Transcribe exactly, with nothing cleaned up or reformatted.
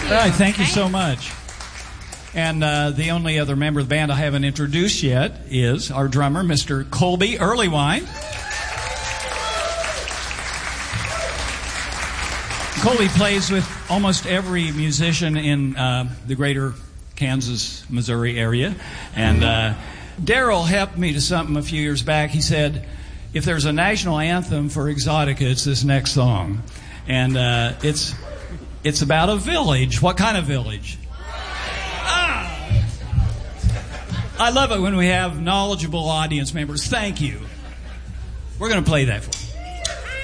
you. All right, thank you Thanks. so much. And uh, the only other member of the band I haven't introduced yet is our drummer, Mister Colby Earlywine. Colby plays with almost every musician in uh, the greater Kansas, Missouri area. And uh, Daryl helped me to something a few years back. He said, if there's a national anthem for Exotica, it's this next song. And uh, it's it's about a village. What kind of village? Ah! I love it when we have knowledgeable audience members. Thank you. We're going to play that for you.